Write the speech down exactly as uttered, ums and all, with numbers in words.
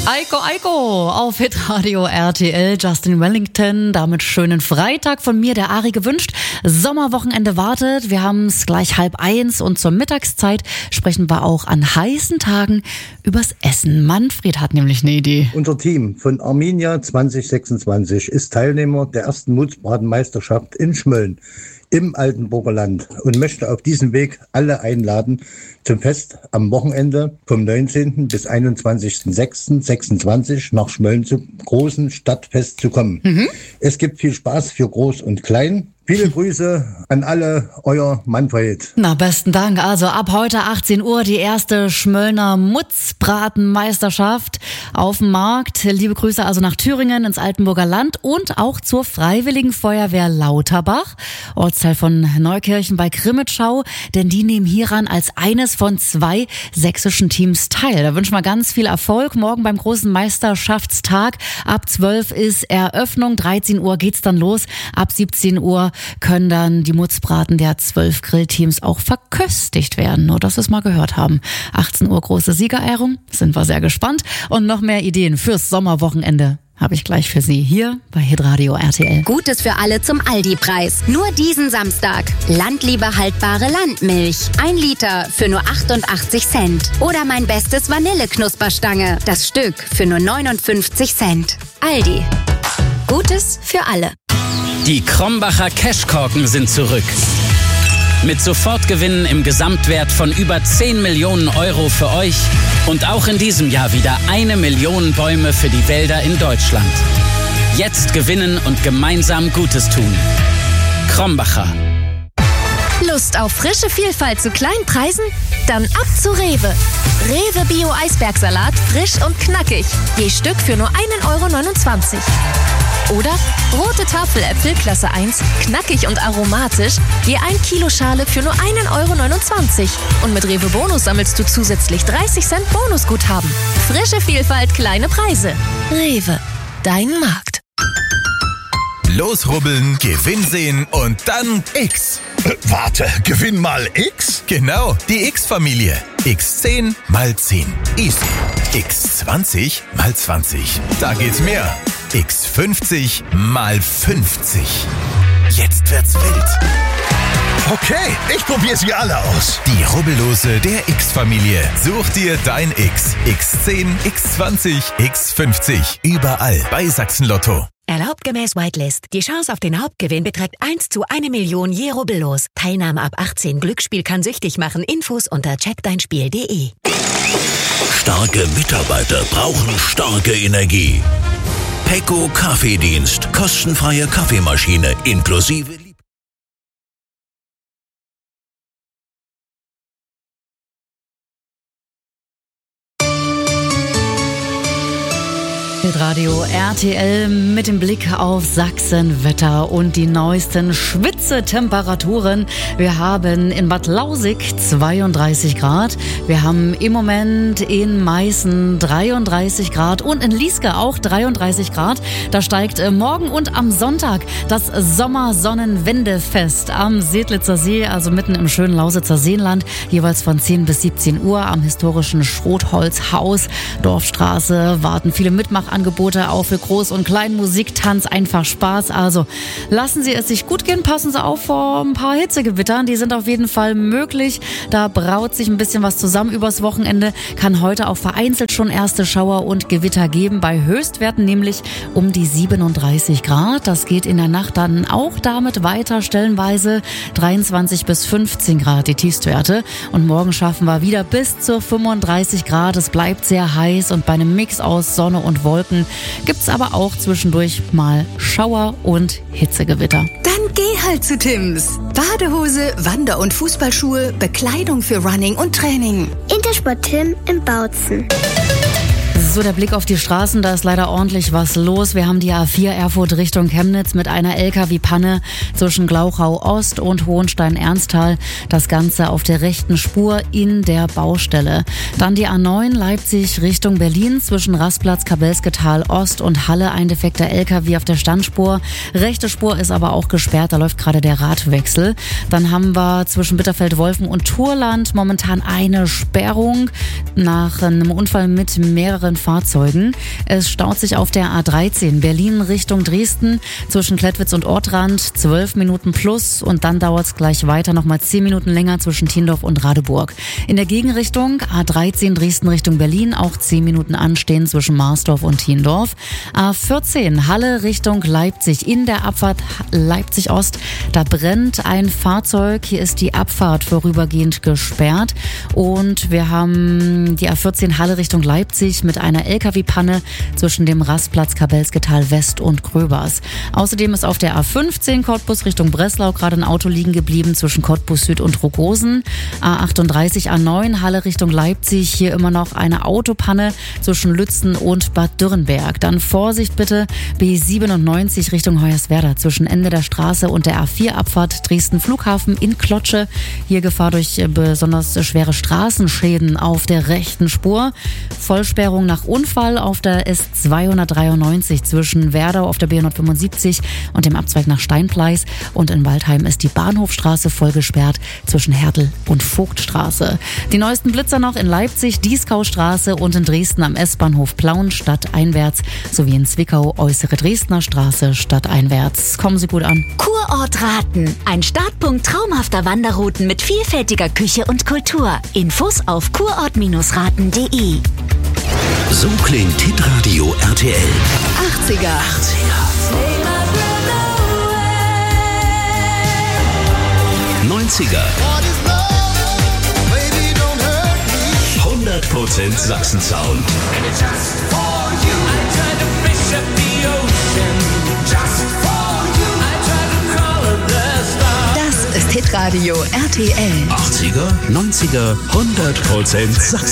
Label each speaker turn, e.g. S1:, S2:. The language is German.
S1: Eiko, Eiko auf Hitradio R T L, Justin Wellington, damit schönen Freitag von mir, der Ari gewünscht. Sommerwochenende wartet, wir haben es gleich halb eins und zur Mittagszeit sprechen wir auch an heißen Tagen übers Essen. Manfred hat nämlich eine Idee.
S2: Unser Team von Arminia zwanzig sechsundzwanzig ist Teilnehmer der ersten Mutzbratenmeisterschaft in Schmölln im Altenburger Land und möchte auf diesem Weg alle einladen zum Fest am Wochenende vom neunzehnten bis einundzwanzigsten sechsten sechsundzwanzig nach Schmölln zum großen Stadtfest zu kommen. Mhm. Es gibt viel Spaß für Groß und Klein. Viele Grüße an alle, euer Manfred.
S1: Na, besten Dank. Also ab heute achtzehn Uhr die erste Schmöllner Mutzbratenmeisterschaft auf dem Markt. Liebe Grüße also nach Thüringen ins Altenburger Land und auch zur Freiwilligen Feuerwehr Lauterbach, Ortsteil von Neukirchen bei Krimitschau, denn die nehmen hieran als eines von zwei sächsischen Teams teil. Da wünschen wir ganz viel Erfolg. Morgen beim großen Meisterschaftstag ab zwölf ist Eröffnung, dreizehn Uhr geht's dann los, ab siebzehn Uhr können dann die Mutzbraten der zwölf Grillteams auch verköstigt werden. Nur, dass wir es mal gehört haben. achtzehn Uhr große Siegerehrung. Sind wir sehr gespannt. Und noch mehr Ideen fürs Sommerwochenende habe ich gleich für Sie hier bei Hitradio R T L.
S3: Gutes für alle zum Aldi-Preis. Nur diesen Samstag. Landliebe haltbare Landmilch. Ein Liter für nur achtundachtzig Cent. Oder mein bestes Vanilleknusperstange. Das Stück für nur neunundfünfzig Cent. Aldi. Gutes für alle.
S4: Die Krombacher Cashkorken sind zurück. Mit Sofortgewinnen im Gesamtwert von über zehn Millionen Euro für euch und auch in diesem Jahr wieder eine Million Bäume für die Wälder in Deutschland. Jetzt gewinnen und gemeinsam Gutes tun. Krombacher.
S5: Lust auf frische Vielfalt zu kleinen Preisen? Dann ab zu Rewe. Rewe Bio Eisbergsalat, frisch und knackig. Je Stück für nur ein Euro neunundzwanzig. Oder rote Tafeläpfel Klasse eins, knackig und aromatisch, je ein Kilo Schale für nur ein Euro neunundzwanzig. Und mit Rewe Bonus sammelst du zusätzlich dreißig Cent Bonusguthaben. Frische Vielfalt, kleine Preise. Rewe, dein Markt.
S6: Losrubbeln, Gewinn sehen und dann X.
S7: Äh, warte, Gewinn mal X?
S6: Genau, die X-Familie. X zehn mal zehn. Easy. X zwanzig mal zwanzig. Da geht's mehr. X fünfzig mal fünfzig. Jetzt wird's wild.
S7: Okay, ich probiere sie alle aus.
S6: Die Rubbellose der X-Familie. Such dir dein X. X zehn, X zwanzig, X fünfzig. Überall bei Sachsen Lotto.
S8: Erlaubt gemäß Whitelist. Die Chance auf den Hauptgewinn beträgt eins zu eine Million je Rubbellos. Teilnahme ab achtzehn. Glücksspiel kann süchtig machen. Infos unter check dein spiel punkt de.
S9: Starke Mitarbeiter brauchen starke Energie. Pecco Kaffeedienst. Kostenfreie Kaffeemaschine inklusive
S1: Radio R T L mit dem Blick auf Sachsenwetter und die neuesten Schwitzetemperaturen. Wir haben in Bad Lausig zweiunddreißig Grad. Wir haben im Moment in Meißen dreiunddreißig Grad und in Lieske auch dreiunddreißig Grad. Da steigt morgen und am Sonntag das Sommersonnenwendefest am Sedlitzer See, also mitten im schönen Lausitzer Seenland, jeweils von zehn bis siebzehn Uhr am historischen Schrotholzhaus, Dorfstraße, warten viele Mitmachangebote auch für Groß- und Klein, Musik, Tanz, einfach Spaß. Also lassen Sie es sich gut gehen, passen Sie auf vor ein paar Hitzegewittern, die sind auf jeden Fall möglich. Da braut sich ein bisschen was zusammen übers Wochenende, kann heute auch vereinzelt schon erste Schauer und Gewitter geben, bei Höchstwerten nämlich um die siebenunddreißig Grad. Das geht in der Nacht dann auch damit weiter, stellenweise dreiundzwanzig bis fünfzehn Grad die Tiefstwerte. Und morgen schaffen wir wieder bis zu fünfunddreißig Grad. Es bleibt sehr heiß und bei einem Mix aus Sonne und Wolken gibt's aber auch zwischendurch mal Schauer und Hitzegewitter.
S10: Dann geh halt zu Tims. Badehose, Wander- und Fußballschuhe, Bekleidung für Running und Training.
S11: Intersport Tim in Bautzen.
S1: So, der Blick auf die Straßen, da ist leider ordentlich was los. Wir haben die A vier Erfurt Richtung Chemnitz mit einer L K W-Panne zwischen Glauchau Ost und Hohenstein-Ernsthal. Das Ganze auf der rechten Spur in der Baustelle. Dann die A neun Leipzig Richtung Berlin zwischen Rastplatz, Kabelsketal Ost und Halle. Ein defekter L K W auf der Standspur. Rechte Spur ist aber auch gesperrt, da läuft gerade der Radwechsel. Dann haben wir zwischen Bitterfeld-Wolfen und Turland momentan eine Sperrung nach einem Unfall mit mehreren Fahrzeugen. Es staut sich auf der A dreizehn Berlin Richtung Dresden zwischen Klettwitz und Ortrand, zwölf Minuten plus, und dann dauert es gleich weiter, nochmal zehn Minuten länger zwischen Tiendorf und Radeburg. In der Gegenrichtung A dreizehn Dresden Richtung Berlin auch zehn Minuten anstehen zwischen Marsdorf und Tiendorf. A vierzehn Halle Richtung Leipzig in der Abfahrt Leipzig Ost. Da brennt ein Fahrzeug. Hier ist die Abfahrt vorübergehend gesperrt. Und wir haben die A vierzehn Halle Richtung Leipzig mit einer L K W-Panne zwischen dem Rastplatz Kabelsketal West und Gröbers. Außerdem ist auf der A fünfzehn Cottbus Richtung Breslau gerade ein Auto liegen geblieben zwischen Cottbus Süd und Rogosen. A achtunddreißig A neun Halle Richtung Leipzig. Hier immer noch eine Autopanne zwischen Lützen und Bad Dürrenberg. Dann Vorsicht bitte, B siebenundneunzig Richtung Hoyerswerda zwischen Ende der Straße und der A vier Abfahrt Dresden Flughafen in Klotsche. Hier Gefahr durch besonders schwere Straßenschäden auf der rechten Spur. Vollsperrung nach Unfall auf der S zweihundertdreiundneunzig zwischen Werdau auf der B hundertfünfundsiebzig und dem Abzweig nach Steinpleis. Und in Waldheim ist die Bahnhofstraße voll gesperrt zwischen Hertel und Vogtstraße. Die neuesten Blitzer noch in Leipzig, Dieskaustraße, und in Dresden am S-Bahnhof Plauen stadteinwärts sowie in Zwickau äußere Dresdner Straße stadteinwärts. Kommen Sie gut an.
S8: Kurort Raten. Ein Startpunkt traumhafter Wanderrouten mit vielfältiger Küche und Kultur. Infos auf kurort Bindestrich raten punkt de.
S9: So klingt Hitradio R T L.
S10: achtziger.
S9: achtziger. neunziger. hundert Prozent Sachsen-Sound.
S10: Das ist Hitradio R T L.
S9: achtziger, neunziger, hundert Prozent Sachsen.